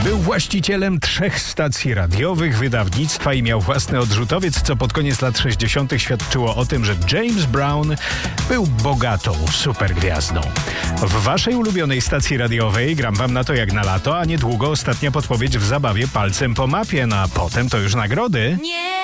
Był właścicielem 3 stacji radiowych, wydawnictwa i miał własny odrzutowiec, co pod koniec lat 60. świadczyło o tym, że James Brown był bogatą supergwiazdą. W waszej ulubionej stacji radiowej gram wam na to jak na lato, a niedługo ostatnia podpowiedź w zabawie palcem po mapie, no a potem to już nagrody. Nie